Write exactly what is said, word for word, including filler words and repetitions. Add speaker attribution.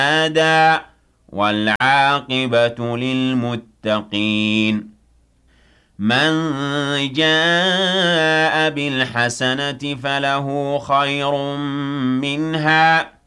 Speaker 1: نادى والعاقبة للمتقين من جاء بالحسنة فله خير منها